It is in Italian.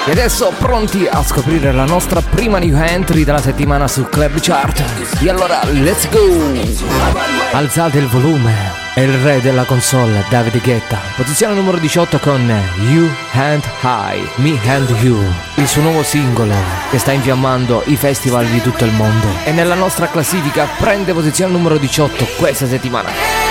E adesso pronti a scoprire la nostra prima new entry della settimana su Club Chart. E allora, let's go! Alzate il volume. È il re della console, David Guetta. Posizione numero 18 con You Hand High, Me and You. Il suo nuovo singolo che sta infiammando i festival di tutto il mondo. E nella nostra classifica prende posizione numero 18 questa settimana.